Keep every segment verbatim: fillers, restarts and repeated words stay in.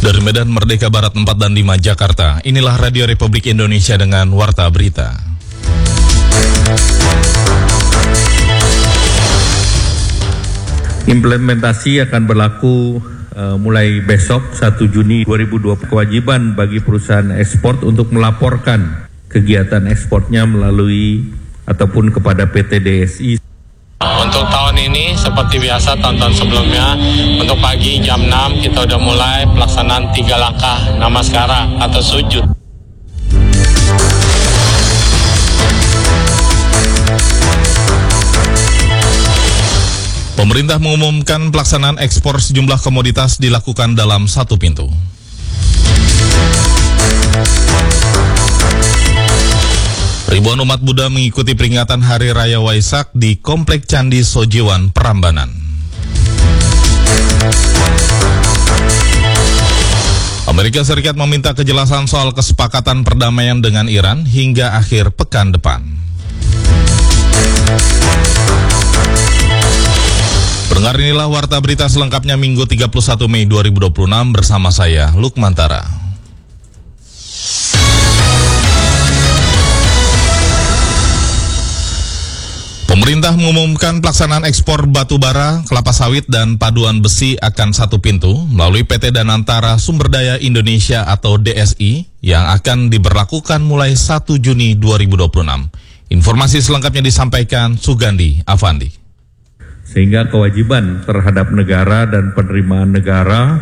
Dari Medan Merdeka Barat empat dan lima Jakarta, inilah Radio Republik Indonesia dengan Warta Berita. Implementasi akan berlaku uh, mulai besok satu Juni dua ribu dua puluh. Kewajiban bagi perusahaan ekspor untuk melaporkan kegiatan ekspornya melalui ataupun kepada P T D S I. Untuk tahun ini seperti biasa tahun-tahun sebelumnya, untuk pagi jam enam kita udah mulai pelaksanaan tiga langkah namaskara atau sujud. Pemerintah mengumumkan pelaksanaan ekspor sejumlah komoditas dilakukan dalam satu pintu. Ribuan umat Buddha mengikuti peringatan Hari Raya Waisak di Komplek Candi Sojiwan, Prambanan. Amerika Serikat meminta kejelasan soal kesepakatan perdamaian dengan Iran hingga akhir pekan depan. Pendengar, inilah Warta Berita selengkapnya Minggu tiga puluh satu Mei dua ribu dua puluh enam bersama saya, Lukmantara. Pemerintah mengumumkan pelaksanaan ekspor batu bara, kelapa sawit, dan paduan besi akan satu pintu melalui P T Danantara Sumber Daya Indonesia atau D S I yang akan diberlakukan mulai satu Juni dua ribu dua puluh enam. Informasi selengkapnya disampaikan Sugandi Avandi. Sehingga kewajiban terhadap negara dan penerimaan negara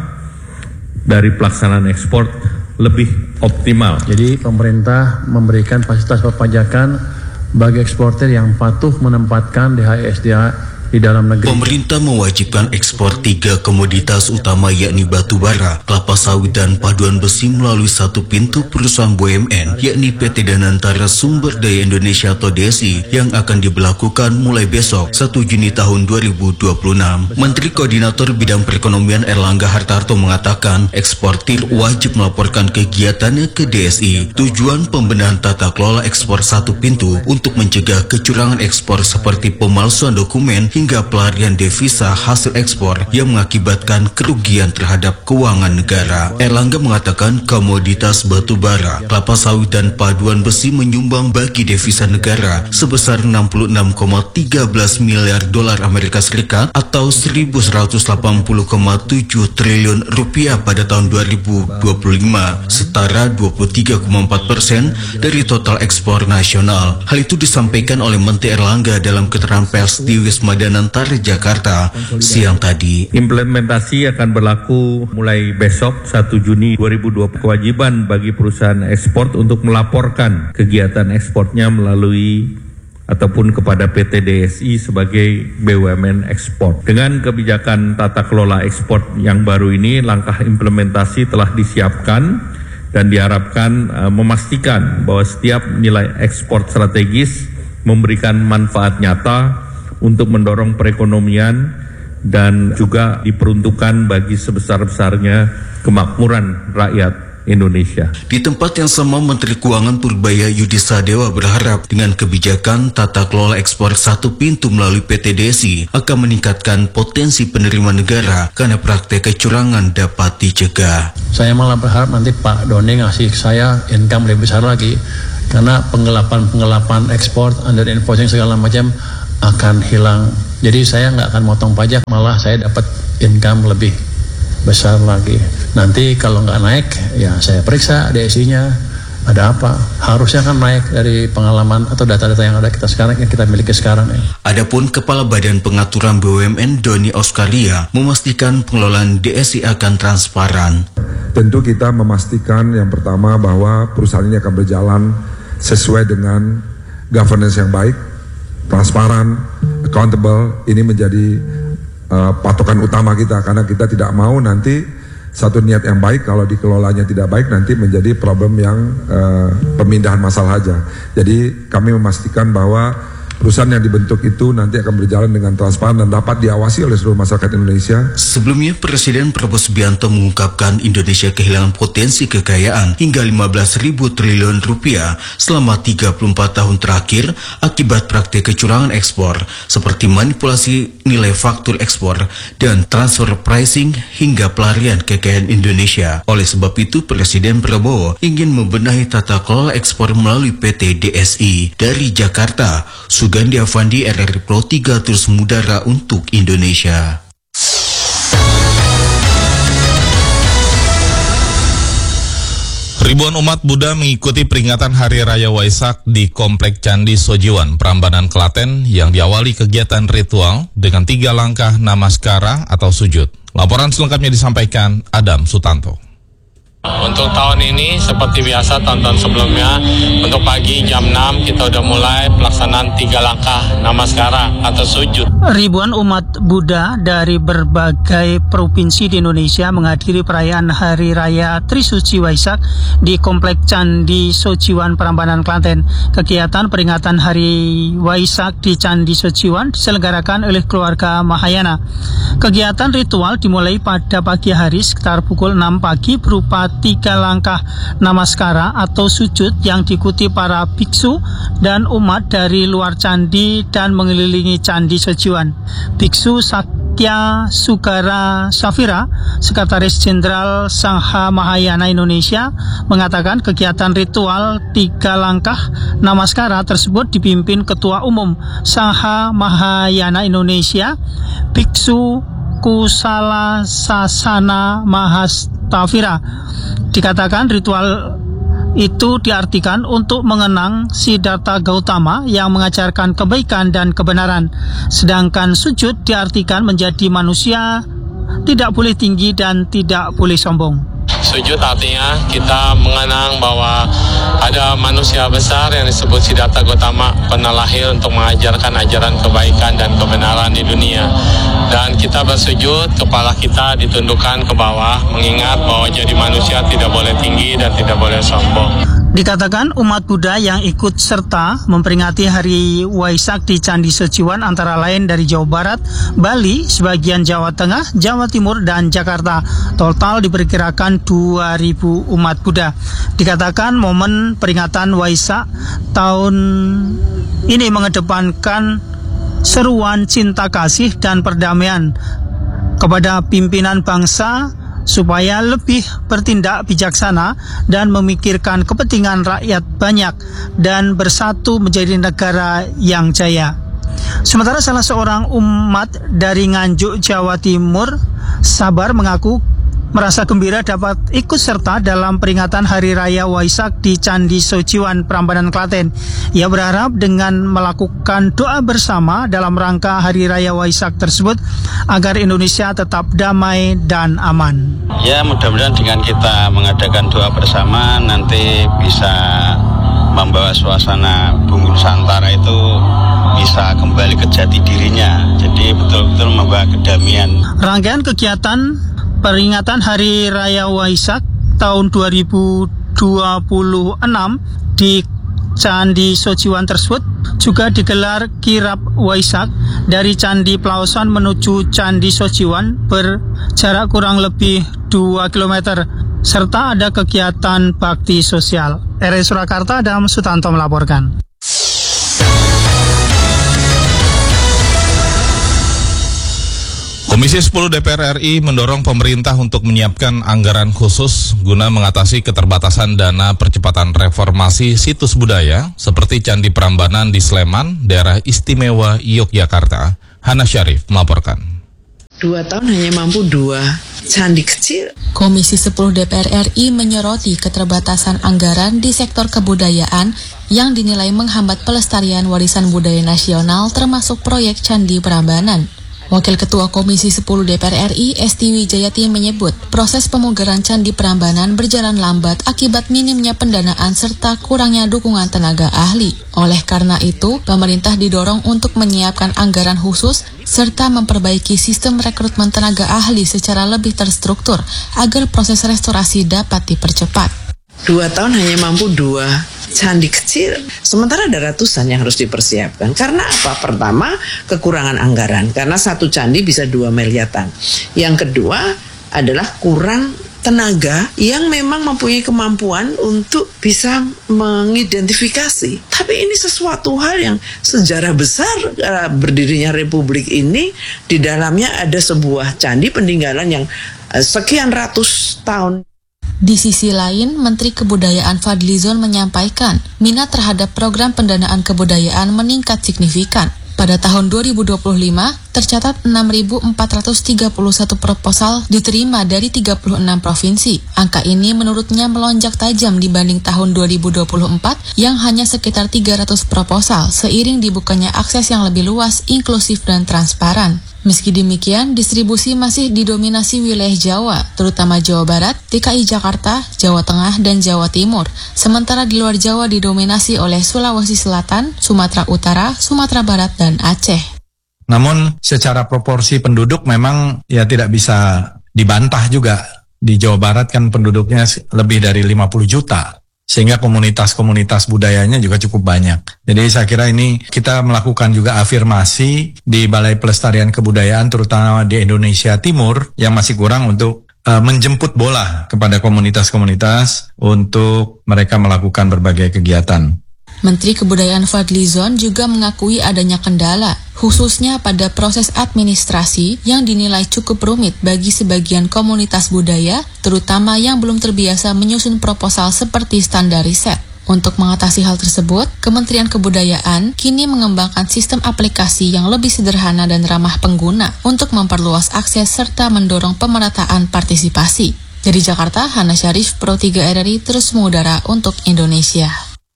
dari pelaksanaan ekspor lebih optimal. Jadi pemerintah memberikan fasilitas perpajakan bagi eksportir yang patuh menempatkan D H S D A di dalam negeri. Pemerintah mewajibkan ekspor tiga komoditas utama yakni batu bara, kelapa sawit, dan paduan besi melalui satu pintu perusahaan B U M N yakni P T Danantara Sumber Daya Indonesia atau D S I yang akan diberlakukan mulai besok satu Juni tahun dua ribu dua puluh enam. Menteri Koordinator Bidang Perekonomian Erlangga Hartarto mengatakan eksportir wajib melaporkan kegiatannya ke D S I. Tujuan pembenahan tata kelola ekspor satu pintu untuk mencegah kecurangan ekspor seperti pemalsuan dokumen hingga pelarian devisa hasil ekspor yang mengakibatkan kerugian terhadap keuangan negara. Erlangga mengatakan komoditas batu bara, kelapa sawit, dan paduan besi menyumbang bagi devisa negara sebesar enam puluh enam koma satu tiga miliar dolar Amerika Serikat atau seribu seratus delapan puluh koma tujuh triliun rupiah pada tahun dua ribu dua puluh lima, setara dua puluh tiga koma empat persen dari total ekspor nasional. Hal itu disampaikan oleh Menteri Erlangga dalam keterangan pers di Wisma Danantara Jakarta siang tadi. Implementasi akan berlaku mulai besok satu Juni dua ribu dua puluh. Kewajiban bagi perusahaan ekspor untuk melaporkan kegiatan ekspornya melalui ataupun kepada P T D S I sebagai B U M N ekspor. Dengan kebijakan tata kelola ekspor yang baru ini, langkah implementasi telah disiapkan dan diharapkan uh, memastikan bahwa setiap nilai ekspor strategis memberikan manfaat nyata untuk mendorong perekonomian dan juga diperuntukkan bagi sebesar-besarnya kemakmuran rakyat Indonesia. Di tempat yang sama, Menteri Keuangan Purbaya Yudi Sadewa berharap dengan kebijakan tata kelola ekspor satu pintu melalui P T D S I akan meningkatkan potensi penerimaan negara karena praktek kecurangan dapat dicegah. Saya malah berharap nanti Pak Doni ngasih saya income lebih besar lagi karena penggelapan-penggelapan ekspor, under invoicing segala macam akan hilang. Jadi saya nggak akan motong pajak, malah saya dapat income lebih besar lagi. Nanti kalau nggak naik, ya saya periksa D S I-nya ada apa. Harusnya kan naik dari pengalaman atau data-data yang ada kita sekarang, yang kita miliki sekarang. Ya. Adapun Kepala Badan Pengaturan B U M N Doni Oskaria memastikan pengelolaan D S I akan transparan. Tentu kita memastikan yang pertama bahwa perusahaan ini akan berjalan sesuai dengan governance yang baik, transparan, accountable. Ini menjadi uh, patokan utama kita karena kita tidak mau nanti satu niat yang baik kalau dikelolanya tidak baik nanti menjadi problem yang uh, pemindahan masalah aja. Jadi kami memastikan bahwa perusahaan yang dibentuk itu nanti akan berjalan dengan transparan dan dapat diawasi oleh seluruh masyarakat Indonesia. Sebelumnya, Presiden Prabowo Subianto mengungkapkan Indonesia kehilangan potensi kekayaan hingga lima belas ribu triliun rupiah selama tiga puluh empat tahun terakhir akibat praktik kecurangan ekspor seperti manipulasi nilai faktur ekspor dan transfer pricing hingga pelarian kekayaan Indonesia. Oleh sebab itu, Presiden Prabowo ingin membenahi tata kelola ekspor melalui P T D S I. Dari Jakarta, Sugandi Avandi, R R I Pro tiga terus mengudara untuk Indonesia. Ribuan umat Buddha mengikuti peringatan Hari Raya Waisak di Komplek Candi Sojiwan, Prambanan, Klaten yang diawali kegiatan ritual dengan tiga langkah namaskara atau sujud. Laporan selengkapnya disampaikan Adam Sutanto. Untuk tahun ini seperti biasa tahun-tahun sebelumnya, untuk pagi jam enam kita udah mulai pelaksanaan tiga langkah namaskara atau sujud. Ribuan umat Buddha dari berbagai provinsi di Indonesia menghadiri perayaan Hari Raya Trisuci Waisak di Komplek Candi Sojiwan, Prambanan, Klaten. Kegiatan peringatan Hari Waisak di Candi Sojiwan diselenggarakan oleh keluarga Mahayana. Kegiatan ritual dimulai pada pagi hari sekitar pukul enam pagi berupa tiga langkah namaskara atau sujud yang diikuti para biksu dan umat dari luar candi dan mengelilingi Candi Sojiwan. Biksu Sakya Sugara Safira, Sekretaris Jenderal Sangha Mahayana Indonesia, mengatakan kegiatan ritual tiga langkah namaskara tersebut dipimpin Ketua Umum Sangha Mahayana Indonesia, Biksu Kusala Sasana Mahastafira. Dikatakan ritual itu diartikan untuk mengenang Siddhartha Gautama yang mengajarkan kebaikan dan kebenaran. Sedangkan sujud diartikan menjadi manusia tidak boleh tinggi dan tidak boleh sombong. Sujud artinya kita mengenang bahwa ada manusia besar yang disebut Siddhartha Gautama pernah lahir untuk mengajarkan ajaran kebaikan dan kebenaran di dunia. Dan kita bersujud, kepala kita ditundukkan ke bawah, mengingat bahwa jadi manusia tidak boleh tinggi dan tidak boleh sombong. Dikatakan umat Buddha yang ikut serta memperingati Hari Waisak di Candi Sojiwan antara lain dari Jawa Barat, Bali, sebagian Jawa Tengah, Jawa Timur, dan Jakarta. Total diperkirakan dua ribu umat Buddha. Dikatakan momen peringatan Waisak tahun ini mengedepankan seruan cinta kasih dan perdamaian kepada pimpinan bangsa supaya lebih bertindak bijaksana dan memikirkan kepentingan rakyat banyak dan bersatu menjadi negara yang jaya. Sementara salah seorang umat dari Nganjuk, Jawa Timur, Sabar, mengaku merasa gembira dapat ikut serta dalam peringatan Hari Raya Waisak di Candi Sojiwan, Prambanan, Klaten. Ia berharap dengan melakukan doa bersama dalam rangka Hari Raya Waisak tersebut agar Indonesia tetap damai dan aman. Ya, mudah-mudahan dengan kita mengadakan doa bersama nanti bisa membawa suasana bumi Nusantara itu bisa kembali ke jati dirinya. Jadi betul-betul membawa kedamaian. Rangkaian kegiatan peringatan Hari Raya Waisak tahun dua ribu dua puluh enam di Candi Sojiwan tersebut juga digelar kirap Waisak dari Candi Plaosan menuju Candi Sojiwan berjarak kurang lebih dua kilometer serta ada kegiatan bakti sosial. R R I Surakarta, Adam Sutanto melaporkan. Komisi sepuluh D P R R I mendorong pemerintah untuk menyiapkan anggaran khusus guna mengatasi keterbatasan dana percepatan reformasi situs budaya seperti Candi Prambanan di Sleman, daerah istimewa Yogyakarta. Hana Syarif melaporkan. Dua tahun hanya mampu dua candi kecil. Komisi sepuluh D P R R I menyoroti keterbatasan anggaran di sektor kebudayaan yang dinilai menghambat pelestarian warisan budaya nasional termasuk proyek Candi Prambanan. Wakil Ketua Komisi sepuluh D P R R I, Esti Wijayati menyebut, proses pemugaran Candi Prambanan berjalan lambat akibat minimnya pendanaan serta kurangnya dukungan tenaga ahli. Oleh karena itu, pemerintah didorong untuk menyiapkan anggaran khusus serta memperbaiki sistem rekrutmen tenaga ahli secara lebih terstruktur agar proses restorasi dapat dipercepat. Dua tahun hanya mampu dua candi kecil. Sementara ada ratusan yang harus dipersiapkan. Karena apa? Pertama, kekurangan anggaran. Karena satu candi bisa dua miliaran. Yang kedua adalah kurang tenaga yang memang mempunyai kemampuan untuk bisa mengidentifikasi. Tapi ini sesuatu hal yang sejarah besar berdirinya Republik ini. Di dalamnya ada sebuah candi peninggalan yang sekian ratus tahun. Di sisi lain, Menteri Kebudayaan Fadlizon menyampaikan minat terhadap program pendanaan kebudayaan meningkat signifikan. Pada tahun dua ribu dua puluh lima, tercatat enam ribu empat ratus tiga puluh satu proposal diterima dari tiga puluh enam provinsi. Angka ini menurutnya melonjak tajam dibanding tahun dua ribu dua puluh empat yang hanya sekitar tiga ratus proposal seiring dibukanya akses yang lebih luas, inklusif, dan transparan. Meski demikian, distribusi masih didominasi wilayah Jawa, terutama Jawa Barat, D K I Jakarta, Jawa Tengah, dan Jawa Timur. Sementara di luar Jawa didominasi oleh Sulawesi Selatan, Sumatera Utara, Sumatera Barat, dan Aceh. Namun secara proporsi penduduk memang ya tidak bisa dibantah juga. Di Jawa Barat kan penduduknya lebih dari lima puluh juta. Sehingga komunitas-komunitas budayanya juga cukup banyak. Jadi saya kira ini kita melakukan juga afirmasi di Balai Pelestarian Kebudayaan terutama di Indonesia Timur yang masih kurang untuk uh, menjemput bola kepada komunitas-komunitas untuk mereka melakukan berbagai kegiatan. Menteri Kebudayaan Fadlizon juga mengakui adanya kendala, khususnya pada proses administrasi yang dinilai cukup rumit bagi sebagian komunitas budaya, terutama yang belum terbiasa menyusun proposal seperti standar riset. Untuk mengatasi hal tersebut, Kementerian Kebudayaan kini mengembangkan sistem aplikasi yang lebih sederhana dan ramah pengguna untuk memperluas akses serta mendorong pemerataan partisipasi. Dari Jakarta, Hana Syarif, Pro tiga R R I terus mengudara untuk Indonesia.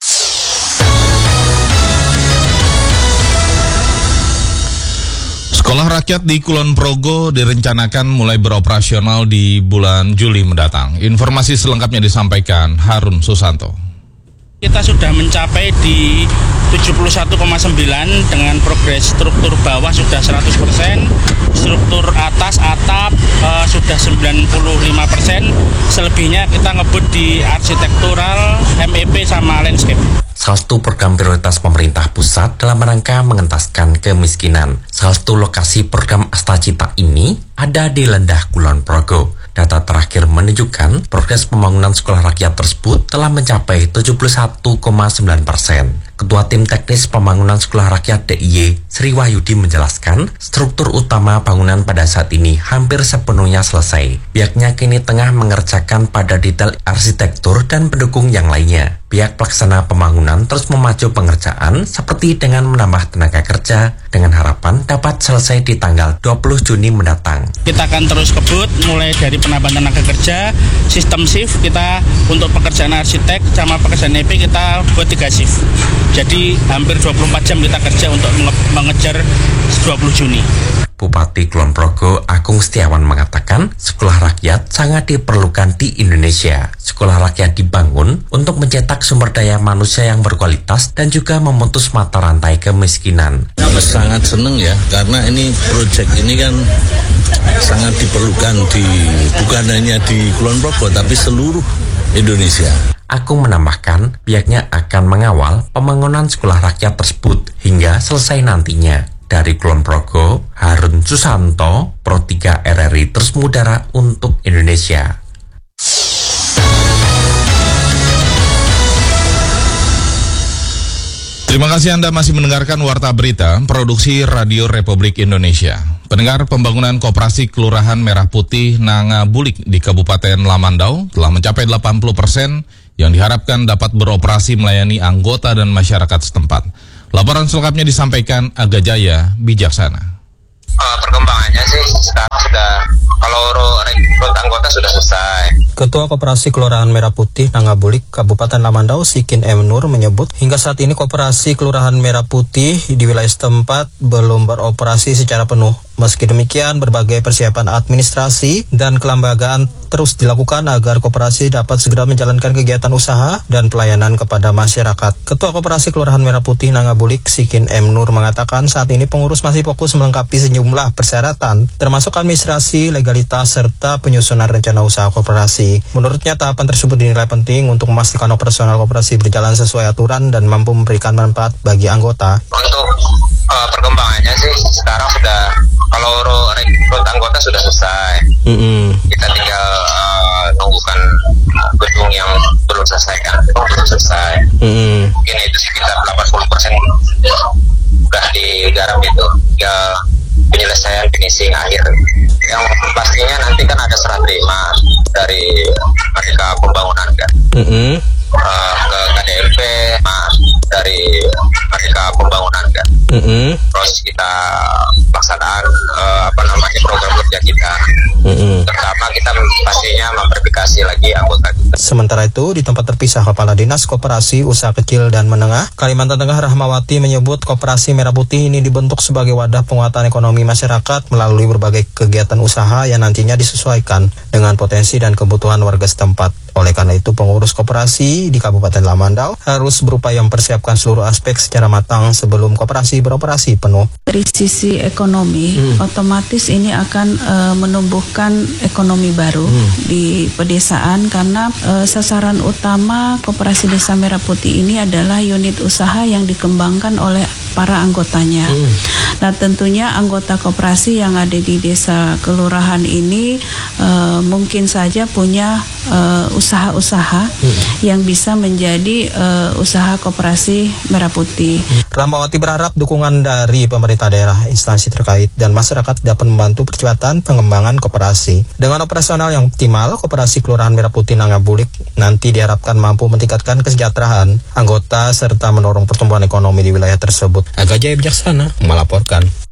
Sekolah rakyat di Kulon Progo direncanakan mulai beroperasional di bulan Juli mendatang. Informasi selengkapnya disampaikan Harun Susanto. Kita sudah mencapai di tujuh puluh satu koma sembilan dengan progres struktur bawah sudah seratus persen, struktur atas atap uh, sudah sembilan puluh lima persen, selebihnya kita ngebut di arsitektural, M E P sama landscape. Salah satu program prioritas pemerintah pusat dalam rangka mengentaskan kemiskinan. Salah satu lokasi program Astacita ini ada di Lendah Kulon Progo. Data terakhir menunjukkan progres pembangunan sekolah rakyat tersebut telah mencapai tujuh puluh satu koma sembilan persen. Ketua Tim Teknis Pembangunan Sekolah Rakyat D I Y, Sri Wahyudi menjelaskan, struktur utama bangunan pada saat ini hampir sepenuhnya selesai. Pihaknya kini tengah mengerjakan pada detail arsitektur dan pendukung yang lainnya. Pihak pelaksana pembangunan terus memacu pengerjaan seperti dengan menambah tenaga kerja dengan harapan dapat selesai di tanggal dua puluh Juni mendatang. Kita akan terus kebut mulai dari penambahan tenaga kerja, sistem shift kita untuk pekerjaan arsitek sama pekerjaan E P kita buat tiga shift. Jadi hampir dua puluh empat jam kita kerja untuk mengejar dua puluh Juni. Bupati Kulon Progo Agung Setiawan mengatakan sekolah rakyat sangat diperlukan di Indonesia. Sekolah rakyat dibangun untuk mencetak sumber daya manusia yang berkualitas dan juga memutus mata rantai kemiskinan. Sangat senang ya, karena ini proyek ini kan sangat diperlukan di bukan hanya di Kulon Progo tapi seluruh Indonesia. Agung menambahkan pihaknya akan mengawal pembangunan sekolah rakyat tersebut hingga selesai nantinya. Dari Kulon Progo, Harun Susanto, Pro tiga R R I terus mengudara untuk Indonesia. Terima kasih Anda masih mendengarkan Warta Berita, Produksi Radio Republik Indonesia. Pendengar, pembangunan Koperasi Kelurahan Merah Putih Nangabulik di Kabupaten Lamandau telah mencapai delapan puluh persen yang diharapkan dapat beroperasi melayani anggota dan masyarakat setempat. Laporan selengkapnya disampaikan Aga Jaya Bijaksana. Uh, perkembangannya sih sekarang sudah, kalau rekrut anggota sudah selesai. Ketua Koperasi Kelurahan Merah Putih Nangabulik Kabupaten Lamandau Sikin M. Nur menyebut hingga saat ini Koperasi Kelurahan Merah Putih di wilayah setempat belum beroperasi secara penuh. Meski demikian, berbagai persiapan administrasi dan kelembagaan terus dilakukan agar koperasi dapat segera menjalankan kegiatan usaha dan pelayanan kepada masyarakat. Ketua Koperasi Kelurahan Merah Putih Nangabulik, Sikin M. Nur, mengatakan saat ini pengurus masih fokus melengkapi sejumlah persyaratan, termasuk administrasi, legalitas, serta penyusunan rencana usaha koperasi. Menurutnya, tahapan tersebut dinilai penting untuk memastikan operasional koperasi berjalan sesuai aturan dan mampu memberikan manfaat bagi anggota. Untuk uh, perkembangannya sih sekarang sudah, kalau rekrut anggota sudah selesai. Mm-hmm. Kita tinggal uh, nunggukan gedung yang belum selesai kan, gedung belum selesai. Mm-hmm. Mungkin itu sekitar delapan puluh persen sudah digarap itu. Ya penyelesaian finishing akhir. Yang pastinya nanti kan ada serah terima dari mereka pembangunan kan. Mm-hmm. Uh, ke K D M P, nah, dari mereka pembangunan kan. Mm-hmm. Terus kita pelaksanaan uh, apa namanya program kerja kita. Mm-hmm. Pertama kita pastinya memverifikasi lagi anggota kita. Sementara itu, di tempat terpisah Kepala Dinas Koperasi Usaha Kecil dan Menengah Kalimantan Tengah Rahmawati menyebut Koperasi Merah Putih ini dibentuk sebagai wadah penguatan ekonomi masyarakat melalui berbagai kegiatan usaha yang nantinya disesuaikan dengan potensi dan kebutuhan warga setempat. Oleh karena itu, pengurus koperasi di Kabupaten Lamandau harus berupaya mempersiapkan seluruh aspek secara matang sebelum koperasi beroperasi penuh. Dari sisi ekonomi, hmm. otomatis ini akan uh, menumbuhkan ekonomi baru hmm. di pedesaan karena uh, sasaran utama Koperasi Desa Merah Putih ini adalah unit usaha yang dikembangkan oleh para anggotanya. Hmm. Nah, tentunya anggota koperasi yang ada di desa kelurahan ini uh, mungkin saja punya uh, usaha-usaha hmm. yang bisa menjadi uh, usaha Koperasi Merah Putih. Rahmawati berharap dukungan dari pemerintah daerah, instansi terkait, dan masyarakat dapat membantu percepatan pengembangan koperasi. Dengan operasional yang optimal, Koperasi Kelurahan Merah Putih Nangabulik nanti diharapkan mampu meningkatkan kesejahteraan anggota serta mendorong pertumbuhan ekonomi di wilayah tersebut. Agak Jaya Bijaksana melaporkan.